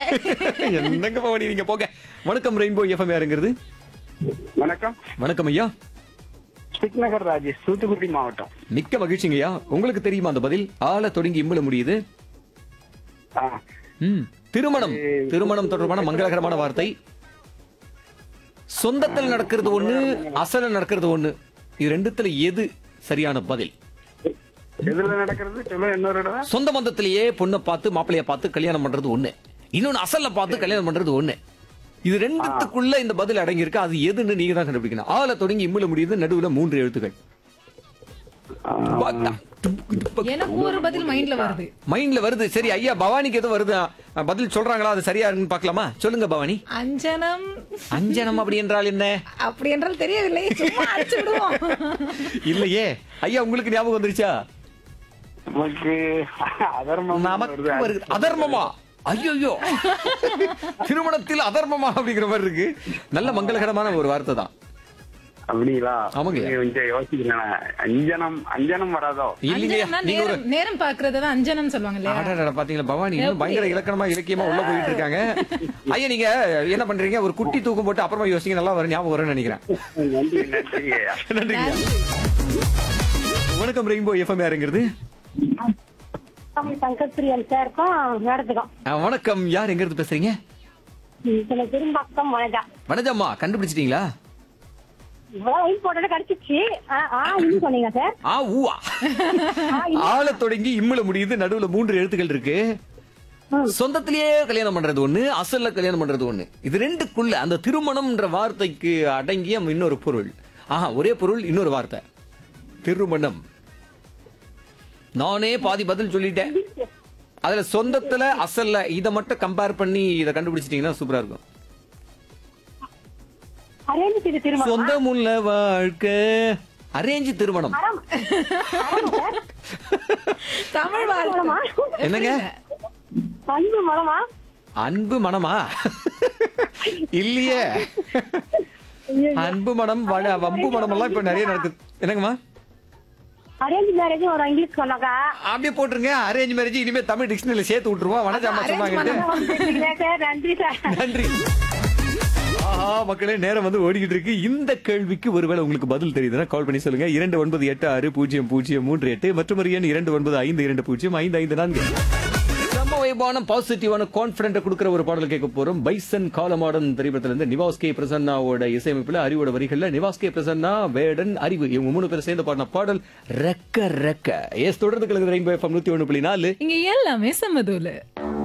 என்னங்க பவானி நீங்க போங்க. வணக்கம் ரெயின்போ எஃப்எம் யாருங்கிறது? வணக்கம். வணக்கம் ஐயா. ஸ்ரீநகர் ராஜேஷ், தூத்துக்குடி மாவட்டம். மிக்க மகிழ்ச்சிங்க ஐயா. உங்களுக்கு தெரியுமா அந்த பதில்? ஆள தொடங்கி இம்புல முடியுது. ஆ, திருமணம். திருமணம் தொடர்பான மங்களகரமான வார்த்தை. சொந்தத்தில் நடக்கிறது ஒண்ணு, அசல நடக்கிறது ஒண்ணு. இது ரெண்டுத்துல எது சரியான பதில்? எதுல நடக்கிறது சொல்ல இன்னொரு தடவை. சொந்த பந்தத்திலேயே பொண்ணை பார்த்து மாப்பிள்ளைய பார்த்து கல்யாணம் பண்றது ஒண்ணு, இன்னொன்னு அசல்ல பார்த்து கல்யாணம் பண்றது ஒண்ணு. இது ரெண்டுத்துக்குள்ள இந்த பதில் அடங்கி இருக்கு. அது எதுன்னு நீங்க தான் கண்டுபிடிக்கணும். ஆள தொடங்கி இம்முல முடியுது, நடுவுல 3 எழுத்துக்கள். எனக்கு ஒரு பதில் மைண்ட்ல வருது. சரி ஐயா, பவானிக்கு எதுவும் வருது, பதில் சொல்றாங்களா? அது சரியா இருக்குன்னு பாக்கலாமா? சொல்லுங்க பவானி. அஞ்சனம். அஞ்சனம் அப்படி என்றால் என்ன? அப்படி என்றால் தெரியவில்லை, சும்மா அடிச்சு விடுவோம். இல்லையே ஐயா, உங்களுக்கு ஞாபகம் வந்துருச்சா? நமக்கு அதர்மம் நமக்கு வருது. அதர்மமா? ஐயோ, திருமணத்தில் அதர்மமா அப்படிங்கிற மாதிரி இருக்கு. நல்ல மங்களகரமான ஒரு வார்த்தை தான். அப்படிங்களா? ஆமாங்க. கொஞ்சம் யோசிக்கிறேன். அஞ்சனம் வராதோ? இல்லையா? நீங்க ஒரு நேரம் பாக்குறதுதான் அஞ்சனம் சொல்லுவாங்க இல்லையா? அடடட, பாத்தீங்களா பவானி இன்னும் பயங்கர இலக்கணமா இலக்கியமா உள்ள போயிட்டு இருக்காங்க. ஐயா, நீங்க என்ன பண்றீங்க? ஒரு குட்டி தூக்கம் போட்டு அப்புறமா யோசிங்க, நல்லா வரும், ஞாபகம் வரும்னு நினைக்கிறேன். நன்றி நன்றி. நன்றிங்க. வணக்கம் ரெயின்போ எஃப்எம் யாருங்கிறது? சங்கத்பிரியன் சாருக்கும் மேடத்துக்கும். வணக்கம். யார் எங்க இருந்து பேசுறீங்க? திரும்பாக்கம் வனஜா. வனஜாம்மா, கண்டுபிடிச்சிட்டீங்களா? இவ்வளவு வெயிட் போட்டது கிடைச்சிச்சு. இன்னும் சொன்னீங்க சார். ஊவா. ஆள தொடங்கி இம்முல முடியுது, நடுவுல 3 எழுத்துக்கள் இருக்கு. சொந்தத்திலேயே கல்யாணம் பண்றது ஒண்ணு, அசல்ல கல்யாணம் பண்றது ஒண்ணு. இது ரெண்டுக்குள்ள அந்த திருமணம்ன்ற வார்த்தைக்கு அடங்கிய இன்னொரு பொருள். ஒரே பொருள், இன்னொரு வார்த்தை. திருமணம். நானே பாதி பதில் சொல்லிட்டேன். அதுல சொந்தத்துல அசல்ல இத மட்டும் கம்பேர் பண்ணி இத கண்டுபிடிச்சிட்டீங்கன்னா சூப்பரா இருக்கும். சொந்தமுள்ள வாழ்க்கை. அரேஞ்ச் திருமணம். தமிழ் என்னங்க? அன்பு மனமா? அன்பு மனமா? இல்லையே. அன்பு மனம், வம்பு மனம் எல்லாம் இப்ப நிறைய நடக்குது. என்னங்கம்மா? அரேஞ்ச் மேரேஜ் ஒரு இங்கிலீஷ் சொன்னாங்க. அப்படியே போட்டுருங்க. அரேஞ்ச் மேரேஜ் இனிமே தமிழ் டிக்ஷனரியில சேர்த்து விட்டுருவோம். வனஜாமா சொன்னாங்க. நன்றி சார். நன்றி. மக்களே, நேரம் வந்து ஓடிக்கிட்டு இருக்கு. இந்த கேள்விக்கு ஒருவேளை உங்களுக்கு பதில் தெரியுதுன்னா கால் பண்ணி சொல்லுங்க. 29860038 மற்றும் ஒரு எண் 2952205554. நம்ம வைபான பாசிட்டிவான கான்பிடன்ட் கொடுக்கிற ஒரு பாடல் கேட்க போறோம். பைசன் காலமாடன் திரைப்படத்துல இருந்து நிவாஸ் கே பிரசன்னாவோட இசையமைப்புல, அறிவோட வரிகள்ல நிவாஸ் கே பிரசன்னா, வேடன், அறிவு இவங்க 3 பேர் சேர்ந்து பாடின பாடல் ரெக்க ரெக்க. தொடர்ந்து கலந்து ரெயின்போ எஃப்எம் 101.4. இங்க எல்லாமே சமதூல.